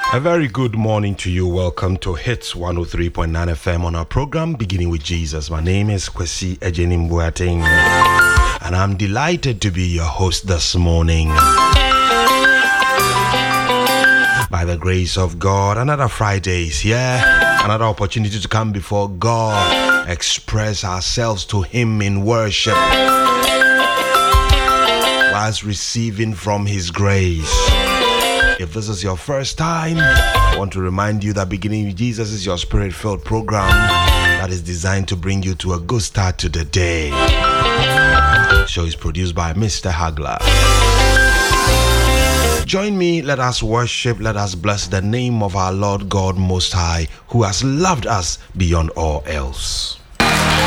A very good morning to you. Welcome to Hits 103.9 FM on our program, Beginning with Jesus. My name is Kwesi Ejenimbuating, and I'm delighted to be your host this morning. By the grace of God, another Friday is here, another opportunity to come before God, express ourselves to Him in worship, whilst receiving from His grace. If this is your first time, I want to remind you that Beginning with Jesus is your spirit-filled program that is designed to bring you to a good start to the day. The show is produced by Mr. Hagler. Join me, let us worship, let us bless the name of our Lord God Most High, who has loved us beyond all else.